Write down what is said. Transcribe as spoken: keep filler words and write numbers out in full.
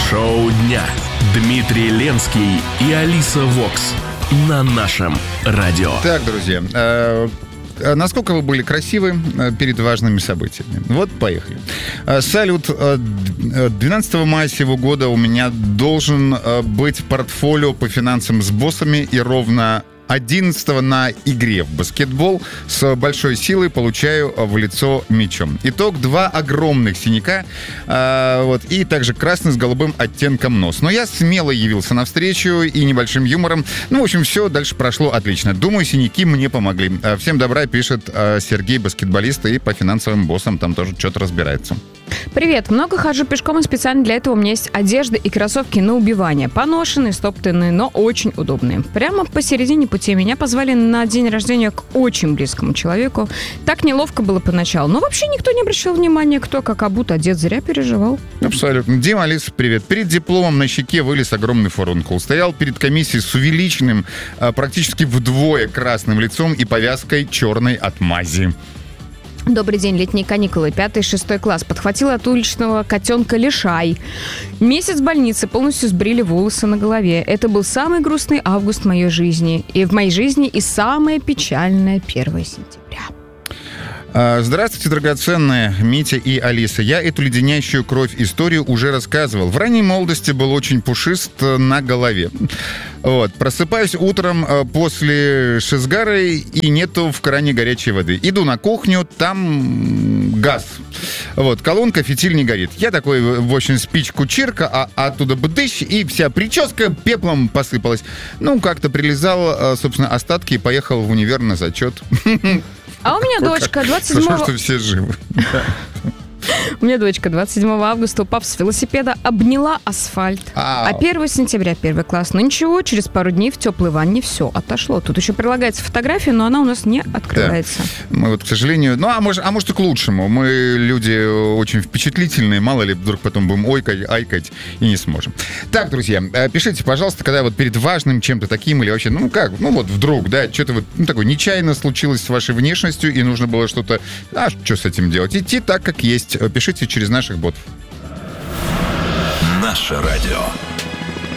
Шоу дня. Дмитрий Ленский и Алиса Вокс на нашем радио. Так, друзья, э, насколько вы были красивы перед важными событиями? Вот, поехали. Салют. двенадцатого мая сего года у меня должен быть портфолио по финансам с боссами, и ровно одиннадцатого на игре в баскетбол с большой силой получаю в лицо мячом. Итог: два огромных синяка, э, вот, и также красный с голубым оттенком нос. Но я смело явился навстречу и небольшим юмором. Ну, в общем, все дальше прошло отлично. Думаю, синяки мне помогли. Всем добра, пишет э, Сергей, баскетболист, и по финансовым боссам там тоже что-то разбирается. Привет. Много хожу пешком, и специально для этого у меня есть одежда и кроссовки на убивание. Поношенные, стоптанные, но очень удобные. Прямо посередине пути меня позвали на день рождения к очень близкому человеку. Так неловко было поначалу. Но вообще никто не обращал внимания, кто как обут, одет. Зря переживал. Абсолютно. Дима, Алиса, привет. Перед дипломом на щеке вылез огромный фурункул. Стоял перед комиссией с увеличенным, практически вдвое красным лицом и повязкой черной от мази. Добрый день, летние каникулы, пятый, шестой класс. Подхватила от уличного котенка лишай. Месяц в больнице, полностью сбрили волосы на голове. Это был самый грустный август в моей жизни. И в моей жизни и самое печальное первое сентября. Здравствуйте, драгоценные Митя и Алиса. Я эту леденящую кровь историю уже рассказывал. В ранней молодости был очень пушист на голове. Вот. Просыпаюсь утром после шизгара, и нету в кране горячей воды. Иду на кухню, там газ. Вот. Колонка, фитиль не горит. Я такой, в общем, спичку чирка, а оттуда бдыщ, и вся прическа пеплом посыпалась. Ну, как-то прилизал, собственно, остатки и поехал в универ на зачет. А у меня дочка двадцать седьмого... Хорошо, что все живы. У меня дочка двадцать седьмого августа, упав с велосипеда, обняла асфальт. Ау. А первого сентября первый класс. Ну ничего, через пару дней в теплой ванне все отошло. Тут еще прилагается фотография, но она у нас не открывается. Да. Мы вот, к сожалению... Ну, а может, а может и к лучшему. Мы люди очень впечатлительные. Мало ли, вдруг потом будем ойкать, айкать и не сможем. Так, друзья, пишите, пожалуйста, когда вот перед важным чем-то таким или вообще, ну как, ну вот вдруг, да, что-то вот, ну, такое нечаянно случилось с вашей внешностью, и нужно было что-то... А что с этим делать? Идти так, как есть. Пишите через наших ботов. Наше радио.